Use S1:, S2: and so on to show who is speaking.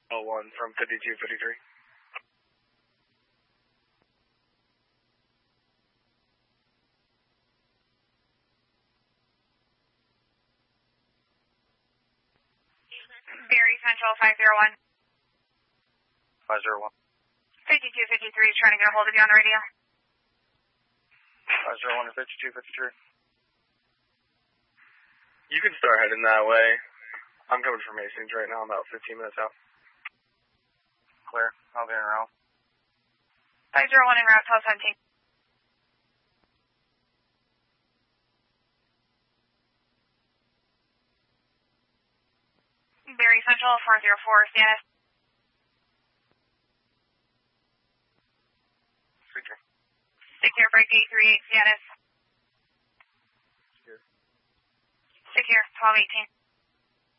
S1: 01 from 5253.
S2: Berry Central 501.
S1: 501.
S2: 5253 trying to get a hold of you on the radio.
S1: 501 to 5253. You can start heading that way. I'm coming from Hastings right now. I'm about 15 minutes out. Clear. I'll be en route.
S2: 501 en route, 1217. Berry Central 404, Stannis.
S1: Secure.
S2: Secure, break 838, Stannis.
S1: Secure.
S2: Secure, 1218.